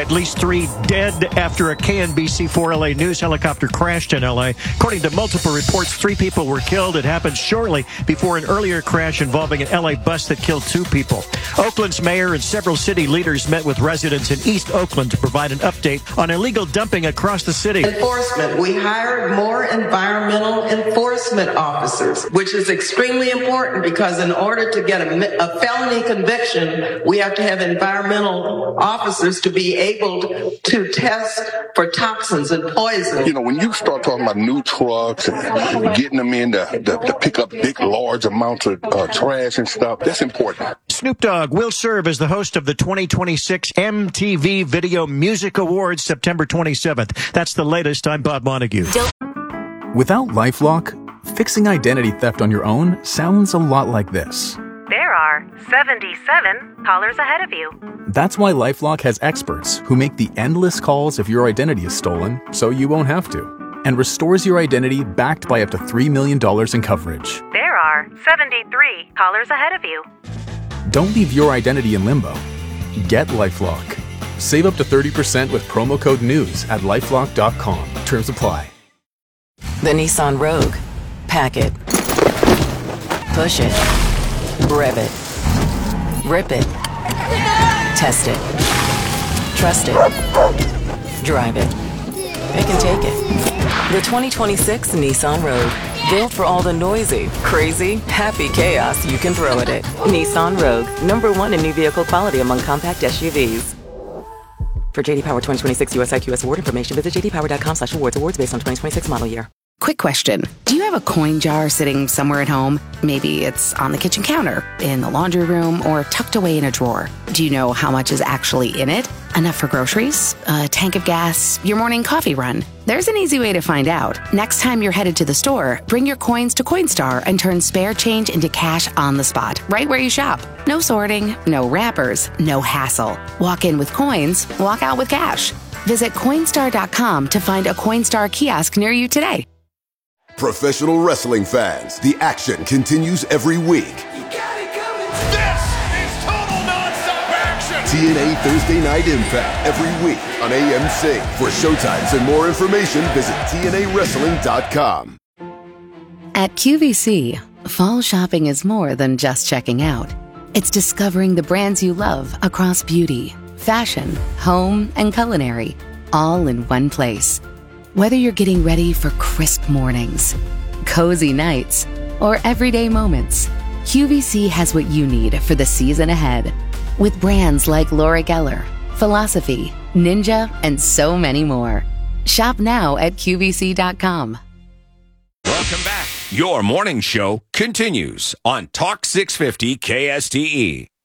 At least 3 dead after a KNBC4 LA News helicopter crashed in LA. According to multiple reports, 3 people were killed. It happened shortly before an earlier crash involving an LA bus that killed 2 people. Oakland's mayor and several city leaders met with residents in East Oakland to provide an update on illegal dumping across the city. Enforcement. We hired more environmental enforcement officers, which is extremely important because in order to get a felony conviction, we have to have environmental officers to be able to test for toxins and poison. You know, when you start talking about new trucks and getting them in to pick up big, large amounts of trash and stuff, that's important. Snoop Dogg will serve as the host of the 2026 MTV Video Music Awards September 27th. That's the latest. I'm Bob Montague. Without LifeLock, fixing identity theft on your own sounds a lot like this. There are 77 callers ahead of you. That's why LifeLock has experts who make the endless calls if your identity is stolen, so you won't have to, and restores your identity backed by up to $3 million in coverage. There are 73 callers ahead of you. Don't leave your identity in limbo. Get LifeLock. Save up to 30% with promo code NEWS at LifeLock.com. Terms apply. The Nissan Rogue. Pack it. Push it. Rev it. Rip it. Test it. Trust it. Drive it. Pick and take it. The 2026 Nissan Rogue. Built for all the noisy, crazy, happy chaos you can throw at it. Nissan Rogue. #1 in new vehicle quality among compact SUVs. For JD Power 2026 US IQS award information, visit jdpower.com/awards. Awards based on 2026 model year. Quick question. Do you have a coin jar sitting somewhere at home? Maybe it's on the kitchen counter, in the laundry room, or tucked away in a drawer. Do you know how much is actually in it? Enough for groceries? A tank of gas? Your morning coffee run? There's an easy way to find out. Next time you're headed to the store, bring your coins to Coinstar and turn spare change into cash on the spot, right where you shop. No sorting, no wrappers, no hassle. Walk in with coins, walk out with cash. Visit Coinstar.com to find a Coinstar kiosk near you today. Professional wrestling fans, the action continues every week. You got it coming. This is total nonstop action. TNA Thursday Night Impact every week on AMC. For showtimes and more information, visit TNAWrestling.com. At QVC, fall shopping is more than just checking out. It's discovering the brands you love across beauty, fashion, home, and culinary, all in one place. Whether you're getting ready for crisp mornings, cozy nights, or everyday moments, QVC has what you need for the season ahead. With brands like Laura Geller, Philosophy, Ninja, and so many more. Shop now at QVC.com. Welcome back. Your morning show continues on Talk 650 KSTE.